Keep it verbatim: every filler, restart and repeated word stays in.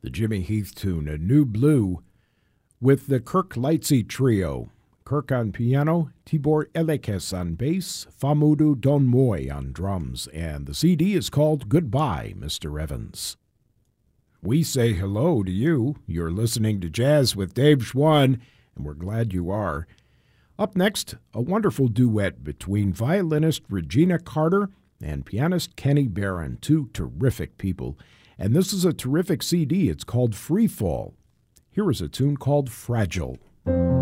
the Jimmy Heath tune, A New Blue, with the Kirk Lightsey Trio. Kirk on piano, Tibor Elekes on bass, Famudu Donmoy on drums, and the C D is called Goodbye, Mister Evans. We say hello to you. You're listening to Jazz with Dave Schwann, and we're glad you are. Up next, a wonderful duet between violinist Regina Carter and pianist Kenny Barron, two terrific people. And this is a terrific C D. It's called Free Fall. Here is a tune called Fragile.